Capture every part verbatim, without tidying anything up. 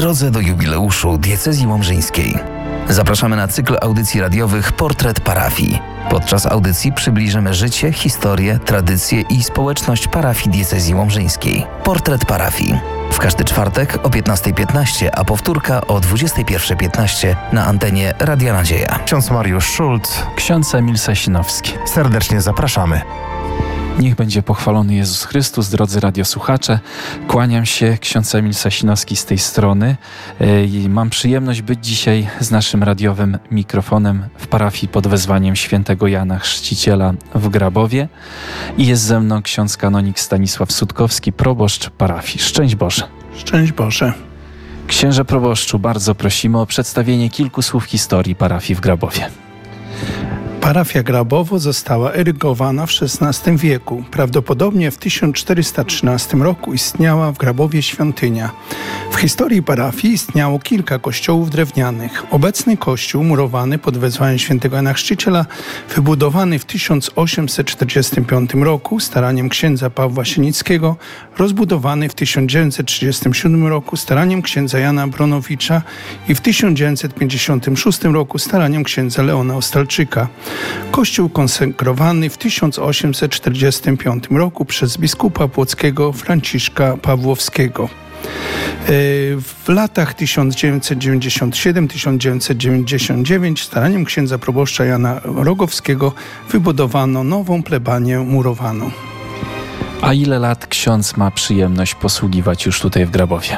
drodze do jubileuszu diecezji łomżyńskiej. Zapraszamy na cykl audycji radiowych Portret Parafii. Podczas audycji przybliżymy życie, historię, tradycje i społeczność parafii diecezji łomżyńskiej. Portret Parafii. W każdy czwartek o piętnasta piętnaście, a powtórka o dwudziesta pierwsza piętnaście na antenie Radia Nadzieja. Ksiądz Mariusz Szulc, ksiądz Emil Sasinowski. Serdecznie zapraszamy. Niech będzie pochwalony Jezus Chrystus, drodzy radiosłuchacze. Kłaniam się, ksiądz Emil Sasinowski z tej strony. I mam przyjemność być dzisiaj z naszym radiowym mikrofonem w parafii pod wezwaniem świętego Jana Chrzciciela w Grabowie. I jest ze mną ksiądz kanonik Stanisław Sutkowski, proboszcz parafii. Szczęść Boże. Szczęść Boże. Księże proboszczu, bardzo prosimy o przedstawienie kilku słów historii parafii w Grabowie. Parafia Grabowo została erygowana w szesnastym wieku. Prawdopodobnie w tysiąc czterysta trzynastym roku istniała w Grabowie świątynia. W historii parafii istniało kilka kościołów drewnianych. Obecny kościół murowany pod wezwaniem świętego Jana Chrzciciela, wybudowany w tysiąc osiemset czterdziestym piątym roku staraniem księdza Pawła Sienickiego, rozbudowany w tysiąc dziewięćset trzydziestym siódmym roku staraniem księdza Jana Bronowicza i w tysiąc dziewięćset pięćdziesiątym szóstym roku staraniem księdza Leona Ostalczyka. Kościół konsekrowany w tysiąc osiemset czterdziestym piątym roku przez biskupa płockiego Franciszka Pawłowskiego. W latach tysiąc dziewięćset dziewięćdziesiątym siódmym do tysiąc dziewięćset dziewięćdziesiątego dziewiątego staraniem księdza proboszcza Jana Rogowskiego wybudowano nową plebanię murowaną. A ile lat ksiądz ma przyjemność posługiwać już tutaj w Grabowie?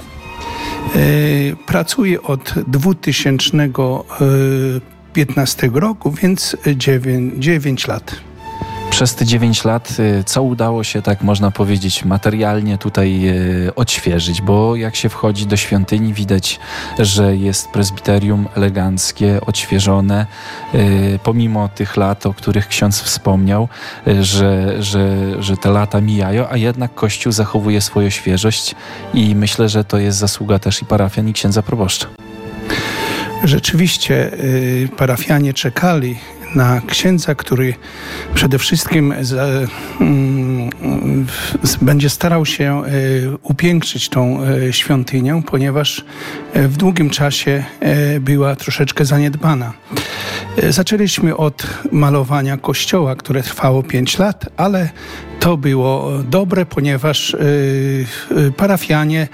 Pracuję od dwa tysiące piętnastego roku, więc dziewięć lat. Przez te dziewięć lat, co udało się, tak można powiedzieć, materialnie tutaj odświeżyć? Bo jak się wchodzi do świątyni, widać, że jest prezbiterium eleganckie, odświeżone, pomimo tych lat, o których ksiądz wspomniał, że, że, że te lata mijają, a jednak Kościół zachowuje swoją świeżość i myślę, że to jest zasługa też i parafian, i księdza proboszcza. Rzeczywiście y, parafianie czekali na księdza, który przede wszystkim z, y, y, będzie starał się y, upiększyć tą y, świątynię, ponieważ y, w długim czasie y, była troszeczkę zaniedbana. Y, zaczęliśmy od malowania kościoła, które trwało pięć lat, ale to było dobre, ponieważ y, y, parafianie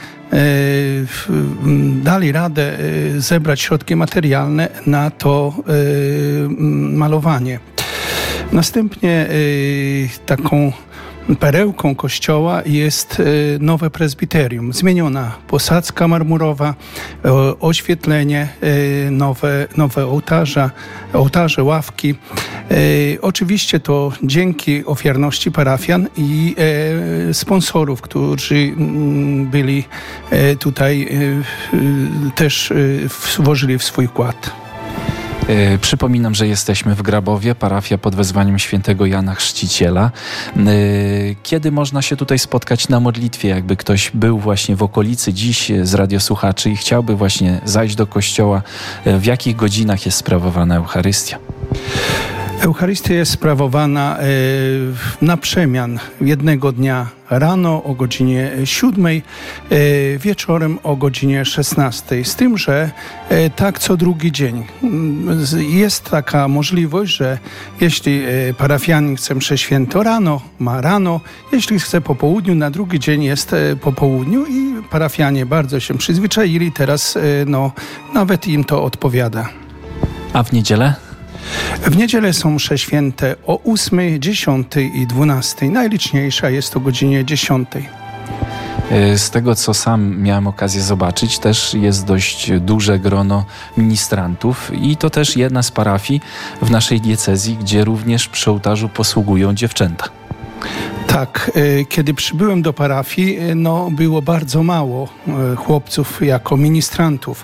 dali radę zebrać środki materialne na to malowanie. Następnie taką perełką kościoła jest nowe prezbiterium. Zmieniona posadzka marmurowa, oświetlenie, nowe, nowe ołtarza, ołtarze, ławki. Oczywiście to dzięki ofiarności parafian i sponsorów, którzy byli tutaj, też włożyli w swój wkład. Przypominam, że jesteśmy w Grabowie, parafia pod wezwaniem świętego Jana Chrzciciela. Kiedy można się tutaj spotkać na modlitwie? Jakby ktoś był właśnie w okolicy dziś z radiosłuchaczy i chciałby właśnie zajść do kościoła, w jakich godzinach jest sprawowana Eucharystia? Eucharystia jest sprawowana na przemian jednego dnia rano o godzinie siódmej, wieczorem o godzinie szesnastej. Z tym, że tak co drugi dzień. Jest taka możliwość, że jeśli parafianin chce mszę świętą rano, ma rano, jeśli chce po południu, na drugi dzień jest po południu i parafianie bardzo się przyzwyczaili, teraz no, nawet im to odpowiada. A w niedzielę? W niedzielę są msze święte o ósmej, dziesiątej i dwunastej. Najliczniejsza jest o godzinie dziesiątej. Z tego, co sam miałem okazję zobaczyć, też jest dość duże grono ministrantów i to też jedna z parafii w naszej diecezji, gdzie również przy ołtarzu posługują dziewczęta. Tak, kiedy przybyłem do parafii, no było bardzo mało chłopców jako ministrantów.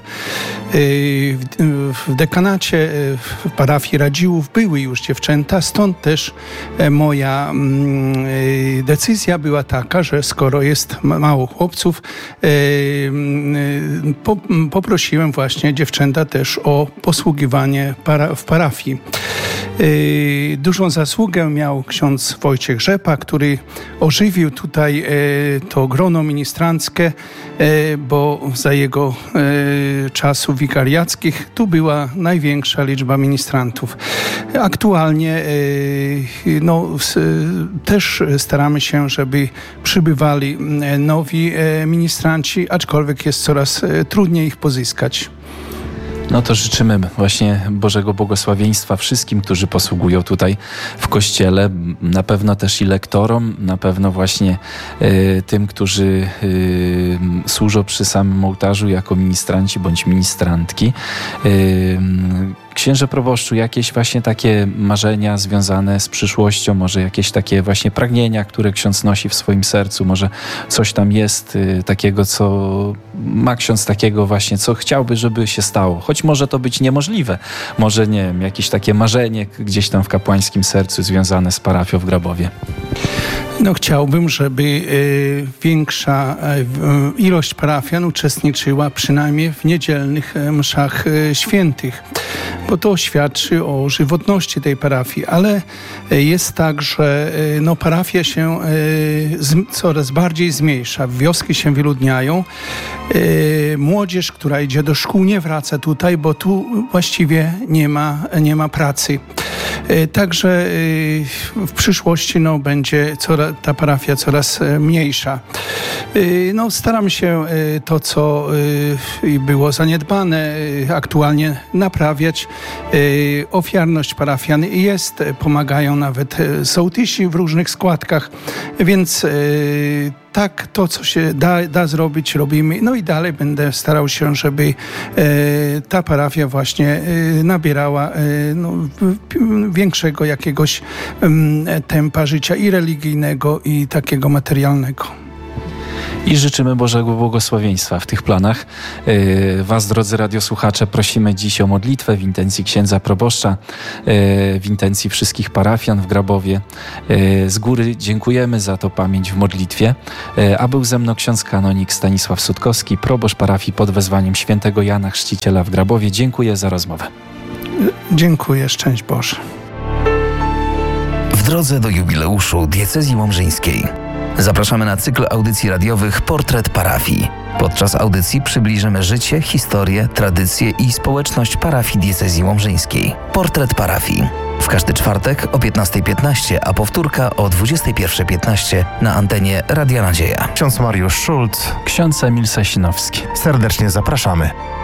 W dekanacie w parafii Radziłów były już dziewczęta, stąd też moja decyzja była taka, że skoro jest mało chłopców, poprosiłem właśnie dziewczęta też o posługiwanie w parafii. Dużą zasługę miał ksiądz Wojciech Rzepa, który żeby ożywił tutaj e, to grono ministranckie, e, bo za jego e, czasów wikariackich tu była największa liczba ministrantów. Aktualnie e, no, s, też staramy się, żeby przybywali nowi e, ministranci, aczkolwiek jest coraz e, trudniej ich pozyskać. No to życzymy właśnie Bożego błogosławieństwa wszystkim, którzy posługują tutaj w Kościele, na pewno też i lektorom, na pewno właśnie y, tym, którzy y, służą przy samym ołtarzu jako ministranci bądź ministrantki. Y, Księże proboszczu, jakieś właśnie takie marzenia związane z przyszłością, może jakieś takie właśnie pragnienia, które ksiądz nosi w swoim sercu, może coś tam jest y, takiego, co ma ksiądz takiego właśnie, co chciałby, żeby się stało. Choć może to być niemożliwe. Może, nie wiem, jakieś takie marzenie gdzieś tam w kapłańskim sercu związane z parafią w Grabowie. No, chciałbym, żeby y, większa y, ilość parafian uczestniczyła przynajmniej w niedzielnych y, mszach y, świętych, bo to świadczy o żywotności tej parafii, ale y, jest tak, że y, no, parafia się y, z, coraz bardziej zmniejsza, wioski się wyludniają, y, młodzież, która idzie do szkół, nie wraca tutaj, bo tu właściwie nie ma, nie ma pracy. Także w przyszłości no, będzie coraz, ta parafia coraz mniejsza. No, staram się to, co było zaniedbane, aktualnie naprawiać. Ofiarność parafian jest, pomagają nawet sołtysi w różnych składkach, więc tak, to co się da, da zrobić, robimy. No i dalej będę starał się, żeby e, ta parafia właśnie e, nabierała e, no, większego jakiegoś m, tempa życia i religijnego, i takiego materialnego. I życzymy Bożego błogosławieństwa w tych planach. Was, drodzy radiosłuchacze, prosimy dziś o modlitwę w intencji księdza proboszcza, w intencji wszystkich parafian w Grabowie. Z góry dziękujemy za to pamięć w modlitwie. A był ze mną ksiądz kanonik Stanisław Sutkowski, proboszcz parafii pod wezwaniem świętego Jana Chrzciciela w Grabowie. Dziękuję za rozmowę. Dziękuję, szczęść Boże. W drodze do jubileuszu diecezji łomżyńskiej zapraszamy na cykl audycji radiowych Portret Parafii. Podczas audycji przybliżymy życie, historię, tradycje i społeczność parafii diecezji łomżyńskiej. Portret Parafii. W każdy czwartek o piętnasta piętnaście, a powtórka o dwudziesta pierwsza piętnaście na antenie Radia Nadzieja. Ksiądz Mariusz Szulc. Ksiądz Emil Sasinowski. Serdecznie zapraszamy.